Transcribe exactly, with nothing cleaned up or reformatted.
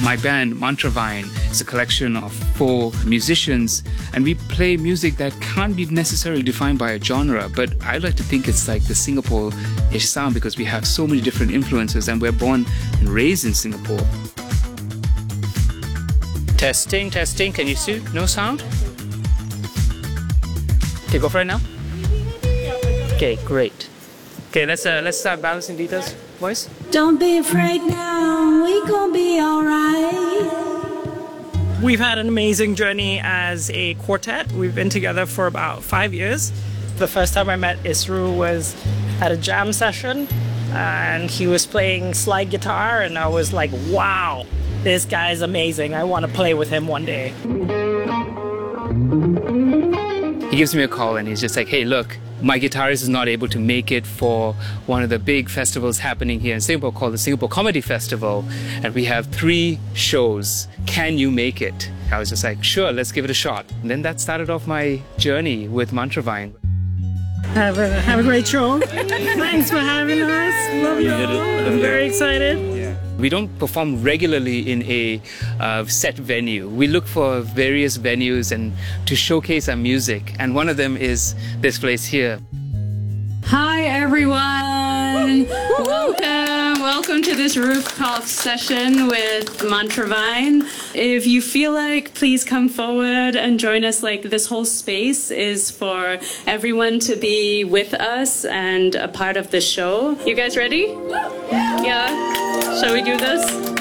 My band, Mantravine, is a collection of four musicians, and we play music that can't be necessarily defined by a genre, but I like to think it's like the Singapore-ish sound because we have so many different influences and we're born and raised in Singapore. Testing, testing, can you see? No sound? Okay, go for it now. Okay, great. Okay, let's uh, let's start balancing details, boys. Don't be afraid now, we gon' be alright. We've had an amazing journey as a quartet. We've been together for about five years. The first time I met Isru was at a jam session, and he was playing slide guitar, and I was like, wow, this guy's amazing. I want to play with him one day. He gives me a call and he's just like, hey, look, my guitarist is not able to make it for one of the big festivals happening here in Singapore called the Singapore Comedy Festival, and we have three shows. Can you make it? I was just like, sure, let's give it a shot. And then that started off my journey with Mantravine. Have a, have a great show. Thanks for having us. Love you all. I'm very excited. We don't perform regularly in a uh, set venue. We look for various venues and to showcase our music, and one of them is this place here. Hi everyone! Welcome, welcome to this rooftop session with Mantravine. If you feel like, please come forward and join us. Like, this whole space is for everyone to be with us and a part of the show. You guys ready? Yeah? Shall we do this?